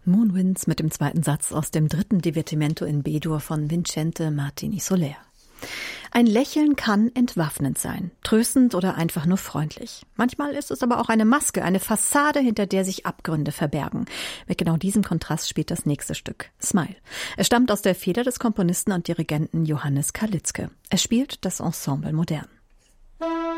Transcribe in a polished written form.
Moonwinds mit dem zweiten Satz aus dem 3. Divertimento in B-Dur von Vincente Martini Soler. Ein Lächeln kann entwaffnend sein, tröstend oder einfach nur freundlich. Manchmal ist es aber auch eine Maske, eine Fassade, hinter der sich Abgründe verbergen. Mit genau diesem Kontrast spielt das nächste Stück, Smile. Es stammt aus der Feder des Komponisten und Dirigenten Johannes Karlitzke. Es spielt das Ensemble Modern.